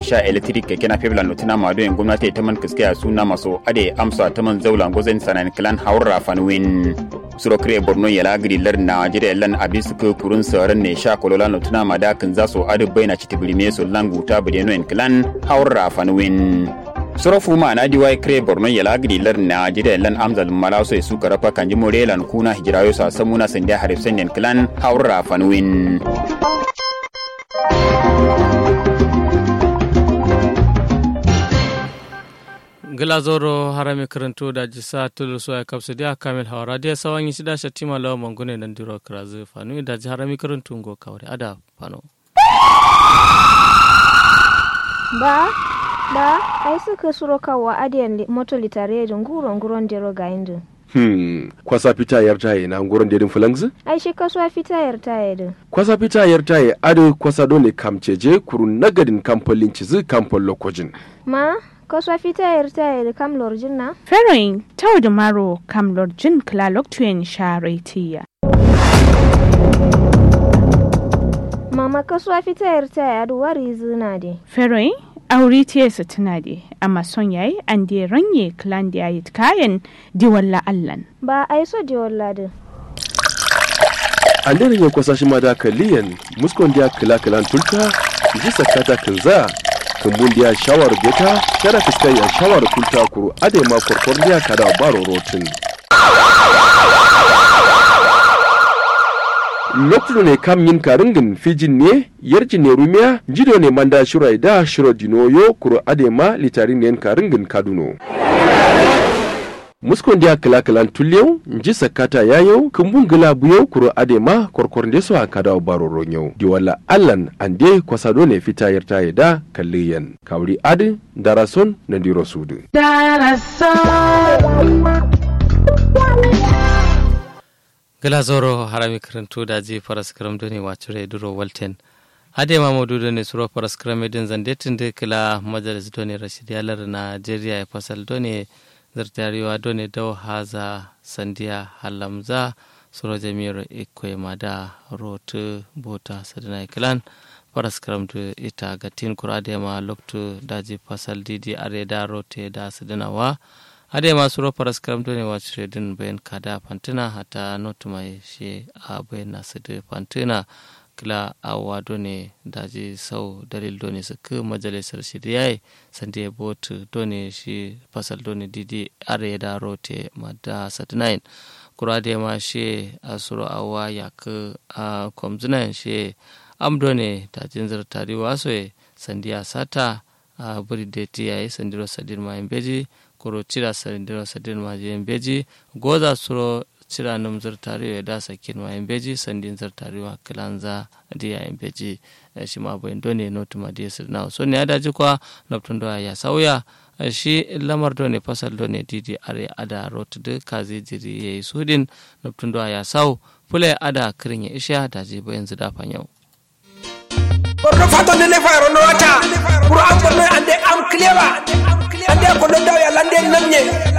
sha electric keke na febla notina mado en gwamnati ta man kiske suna maso ade amsa ta man zaula gozen sanan clan haura fanwin suro kre borno yala grilar Nigeria lan abisu kurun saran ne sha kolola notina mada kan zaso ade baina chitibirime so languta budeno en clan haura fanwin sorofu ma na diwai kre borno yala grilar Nigeria lan amzal malaso su karafa kanji morelan kuna hijirayo sa samuna sanda harifsen en clan haura fanwin Glazoro harame karanto da jisa tuluso ya kapsu dia kamil hawara dia sawangi sida shatima lawa mangune nandiro krazu fanu da harame karanto ngo kawre ada fano ba ai suka suro kawa adiyan moto litare da nguron dero ga indu kwasa fita yartaye na nguron dedin fulangzi ai shi kaswa fita yartaye din kwasa fita yartaye ado kwasa dole kamceje kurun nagadin kampolin cizi kampol lokojin ma kaswa fita yartaye kam lorjin na feroin tawda maro kam lorjin klalok tuen sharetiya mama kaswa fita yartaye adu wari zina de feroin aure tiyarsa tana da amma son yayi an da ranye clan da yayi kayan diwalla allan ba ai so diwalla din an da ranye kwasa shi ma da kaliyan muskon da klan tulta ji sakata kinza kumbun da shawar beta kada fiskai ya shawar kulta kuru ade ma korkor da kada baro rotin lokacin ne kam yin karingin fijin ne yarjin ne rumiya jido ne manda shirai da shiro dinoyo kuro adema litarin ne karingin kaduno muskon dia kala tulyau nji sakata yayo kumbun gila buyo kuro adema korkornde so akada baro ronyo diwala allan ande kwasado ne fita yarta da kalliyan kawri adi darason na diro sudu Glazoro harami karanto da ji faras karam doni wacure duro walten ade mamudu doni suro faras karam din zandetin de kila majalis doni rashidiyalar Nigeria ya fasal doni zartariwa doni daw haza sandiya halamza suro jamiro ikwe mada rotu bota sadana klan faras karam do ita gatin kurade ma loktu daji fasal didi areda rote da sadana wa ade masu ro paras karam done wacce din bayan kada fantina hata not mai she a bayan nasu da fantina kila awa done daji sau dalil done su ku majalisar shi da yayi sande bot done shi fasal done didi are da rote madda 39 kurade ma she asuro awa yak a komzuna she am done dajin zartari waso sandiya sata a buri deti yayi sandiro sadir ma embeji koro cira sarindiro sadin maje embeji goza suro cira num zartari da sakin ma embeji sandin zartari wa kilanza dia embeji shi ma bayin done not ma dia sirna so ne adaji kwa noptondo ya sauya shi lamar done fasal done didi are ada rot de kazi jiri yayi sudin noptondo ya sau fule ada kirin ya isha daji bayin zida fanyau Borno fato ne fayro no wata pour am borno ande am clever ande ko do daw ya lande namne